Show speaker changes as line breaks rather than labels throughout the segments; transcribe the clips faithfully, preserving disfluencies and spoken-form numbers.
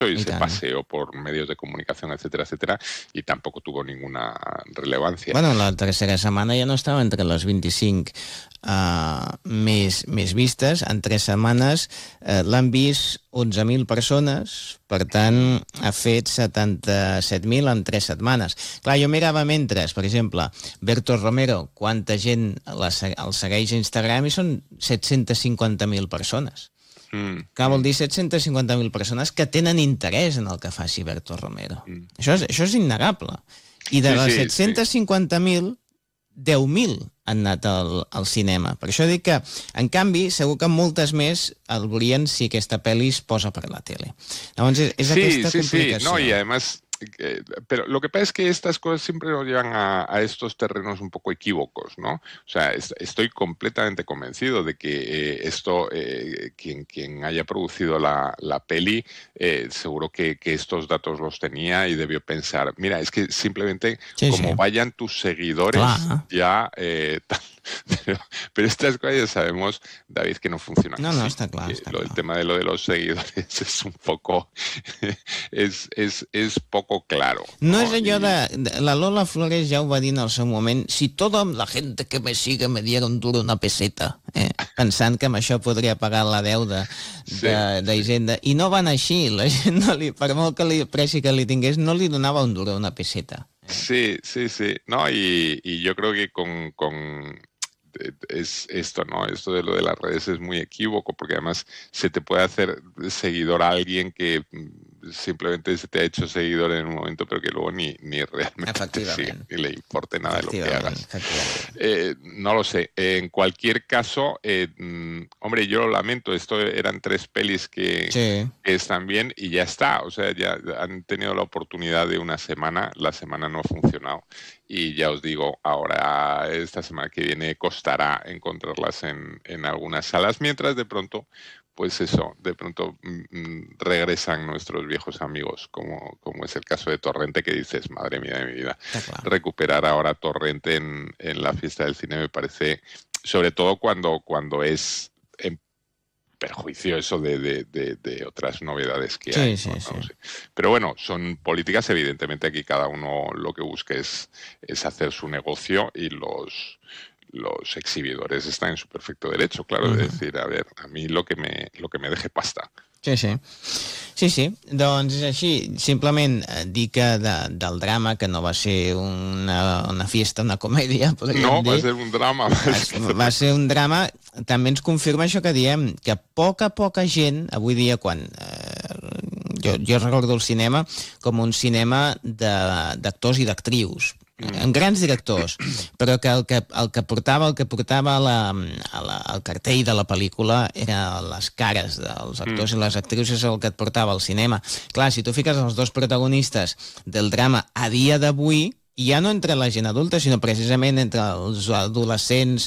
y se paseó por medios de comunicación, etcétera, etcétera, y tampoco tuvo ninguna relevancia.
Bueno, la tercera setmana ja no estava entre les vint-i-cinc uh, més, més vistes. En tres setmanes uh, l'han vist onze mil persones, per tant ha fet setanta-set mil en tres setmanes. Clar, jo mirava mentre, per exemple, Berto Romero, quanta gent la, el segueix a Instagram, i són set-cents cinquanta mil persones. Mm. Que vol dir set-cents cinquanta mil persones que tenen interès en el que faci Berto Romero. Mm. Això, és, això és innegable. I de sí, les sí, set-cents cinquanta mil, deu mil han anat al, al cinema. Per això dic que, en canvi, segur que moltes més el volien si aquesta pel·li es posa per la tele. Llavors, és, és
sí,
aquesta
sí,
complicació.
Sí, no, y además... Eh, pero lo que pasa es que estas cosas siempre nos llevan a, a estos terrenos un poco equívocos, ¿no? O sea, es, estoy completamente convencido de que eh, esto, eh, quien, quien haya producido la, la peli, eh, seguro que, que estos datos los tenía y debió pensar, mira, es que simplemente sí, como sí. vayan tus seguidores, claro. ya... Eh, Pero, pero estas cosas ya sabemos, David, que no funcionan
no,
así.
No, está claro. Está
lo,
claro.
El tema de lo de los seguidores es un poco... es, es, es poco claro.
No, no és allò de, de... La Lola Flores ja ho va dir en el seu moment, si tota la gent que me sigue me diera un duro una peseta, eh? pensant que amb això podria pagar la deuda d'Hisenda. Sí. I no van així. La gent, no li, per molt que li preci que li tingués, no li donava un duro una peseta.
Sí, sí, sí. No, y, y yo creo que con... con... es esto, ¿no? Esto de lo de las redes es muy equívoco porque además se te puede hacer seguidor a alguien que simplemente se te ha hecho seguidor en un momento pero que luego ni, ni realmente te sigue, ni le importe nada de lo que hagas. Eh, no lo sé. Eh, en cualquier caso, eh, hombre, yo lo lamento. Esto eran tres pelis que, sí. que están bien y ya está. O sea, ya han tenido la oportunidad de una semana. La semana no ha funcionado. Y ya os digo, ahora esta semana que viene costará encontrarlas en, en algunas salas, mientras de pronto, pues eso, de pronto mmm, regresan nuestros viejos amigos, como, como es el caso de Torrente, que dices, madre mía de mi vida, claro. recuperar ahora Torrente en, en la fiesta del cine me parece, sobre todo cuando, cuando es en perjuicio eso de, de, de, de otras novedades que sí, hay.
Sí,
¿no?
sí.
No sé. Pero bueno, son políticas, evidentemente aquí cada uno lo que busca es, es hacer su negocio y los, los exhibidores están en su perfecto derecho, claro, uh-huh. de decir, a ver, a mí lo que me, lo que me deje pasta.
Sí, sí. Sí, sí, doncs és així. Simplement dir que de, del drama, que no va ser una, una fiesta, una comèdia, podríem
no,
dir.
No, va ser un drama.
Va, va ser un drama. També ens confirma això que diem, que poca, poca gent, avui dia, quan... Eh, jo, jo recordo el cinema com un cinema d'actors i d'actrius, amb grans directors, però que el que, el que portava el que portava a la, a la, al cartell de la pel·lícula era les cares dels actors mm. i les actrius, és el que et portava al cinema. Clar, si tu fiques els dos protagonistes del drama a dia d'avui, ja no entre la gent adulta, sinó precisament entre els adolescents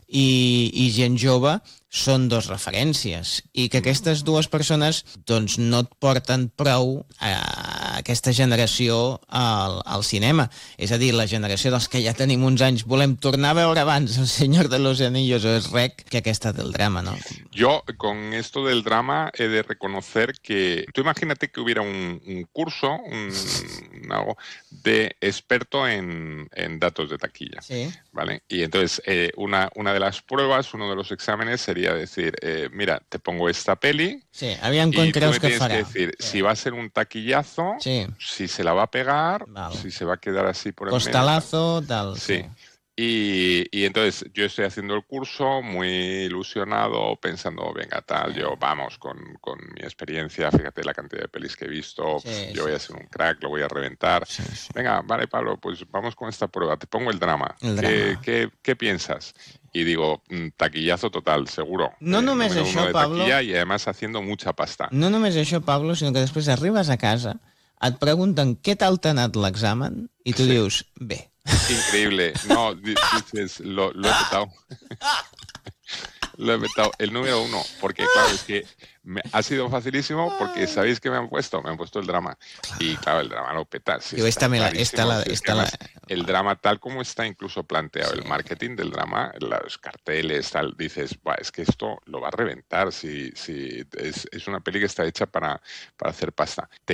i, i gent jove, són dos referències, i que aquestes dues persones doncs no et porten prou a aquesta generació al, al cinema. És a dir, la generació dels que ja tenim uns anys volem tornar a veure abans El Señor de los Anillos o Es Rec que aquesta del drama, ¿no?
Yo, con esto del drama, he de reconocer que... Tú imagínate que hubiera un, un curso, un, algo de experto en, en datos de taquilla,
sí.
¿vale? Y entonces, eh, una, una de las pruebas, uno de los exámenes sería decir, eh, mira, te pongo esta peli
sí, aviam
y tú me
que
tienes
farà.
que decir
sí.
si va a ser un taquillazo,
sí.
si se la va a pegar,
vale.
si se va a quedar así por el
costalazo, medio, tal.
Sí. sí. Y, y entonces yo estoy haciendo el curso muy ilusionado, pensando, venga, tal, yo vamos con, con mi experiencia, fíjate la cantidad de pelis que he visto,
sí,
yo
sí.
voy a ser un crack, lo voy a reventar.
Sí, sí.
Venga, vale, Pablo, pues vamos con esta prueba, te pongo el drama.
El
¿Qué,
drama.
¿qué, qué piensas? Y digo, taquillazo total, seguro.
No
eh,
només això, Pablo...
Y además haciendo mucha pasta.
No només això, Pablo, sinó que després arribes a casa, et pregunten què tal t'ha anat l'examen i tu sí. dius, bé.
Increíble. No, dices, lo, lo he petado. Lo he petado. El número uno, porque claro, es que me, ha sido facilísimo porque ¿sabéis qué me han puesto? Me han puesto el drama. Y claro, el drama lo peta. Sí,
Yo esta
está
me la,
clarísimo.
esta la,
Si es que
esta la,
además, el drama tal como está incluso planteado,
sí.
el marketing del drama, los carteles, tal, dices, "Buah, es que esto lo va a reventar si, si es, es una peli que está hecha para, para hacer pasta". Te